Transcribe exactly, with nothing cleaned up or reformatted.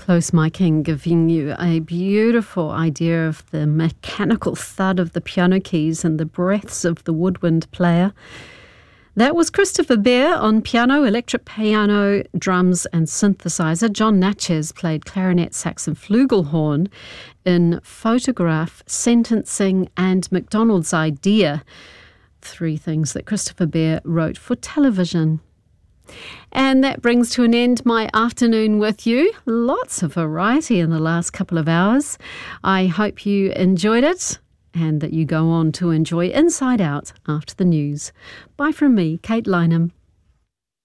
Close Miking giving you a beautiful idea of the mechanical thud of the piano keys and the breaths of the woodwind player. That was Christopher Behr on piano, electric piano, drums and synthesizer. John Natchez played clarinet, sax and flugelhorn in Photograph, Sentencing and McDonald's Idea. Three things that Christopher Behr wrote for television. And that brings to an end my afternoon with you. Lots of variety in the last couple of hours. I hope you enjoyed it and that you go on to enjoy Inside Out after the news. Bye from me, Kate Lynham.